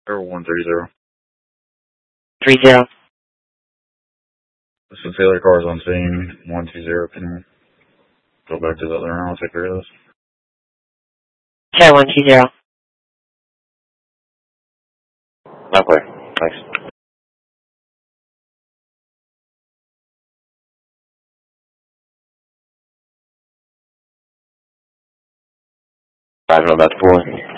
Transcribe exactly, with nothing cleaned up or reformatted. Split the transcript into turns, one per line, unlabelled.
Or one three zero.
Three zero.
This is Taylor cars on scene. One two zero. Can go back to the other round. I'll take care of this.
Sure, one two zero.
Okay. Thanks. Roger, about to pull in.